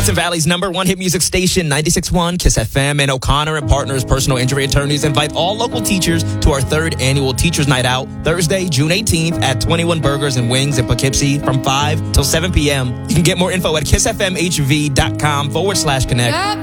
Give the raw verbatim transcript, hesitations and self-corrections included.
Hudson Valley's number one hit music station, ninety-six point one Kiss F M, and O'Connor and Partners Personal Injury Attorneys invite all local teachers to our third annual Teachers Night Out, Thursday, June eighteenth at twenty-one Burgers and Wings in Poughkeepsie from five till seven p.m. You can get more info at kissfmhv.com forward slash connect.